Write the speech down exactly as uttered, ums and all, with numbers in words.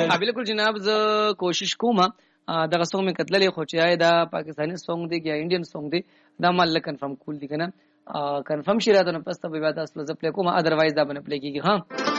بالکل جناب ز کوشش کوم دغه سونګ مې کتلې خو چې دا پاکستاني سونګ دی یا انډین سونګ دی دا مال کنفرم کول دي کنه کنفرم شي راته نو پسته به بیا تاسو زپلې کوم اذروایز دا بنه پلی کیږي ها